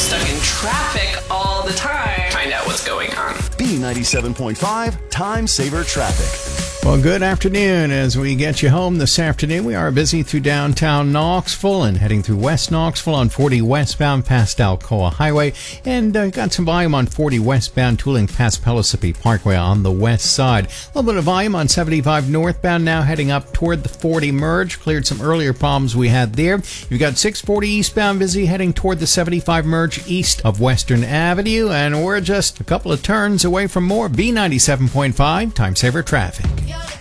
stuck in traffic all the time. Find out what's going on. B97.5 Time Saver Traffic. Well, good afternoon. As we get you home this afternoon, we are busy through downtown Knoxville and heading through West Knoxville on 40 westbound past Alcoa Highway, and got some volume on 40 westbound tooling past Pellissippi Parkway on the west side. A little bit of volume on 75 northbound now heading up toward the 40 merge. Cleared some earlier problems we had there. You've got 640 eastbound busy heading toward the 75 merge east of Western Avenue, and we're just a couple of turns away from more B97.5 Time Saver Traffic.